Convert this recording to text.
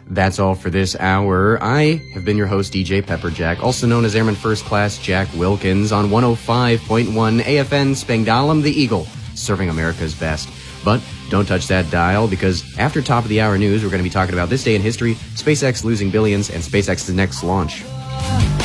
That's all for this hour. I have been your host, DJ Pepperjack, also known as Airman First Class Jack Wilkins, on 105.1 AFN Spangdahlem the Eagle, serving America's best. But don't touch that dial, because after top of the hour news, we're going to be talking about this day in history, SpaceX losing billions, and SpaceX's next launch.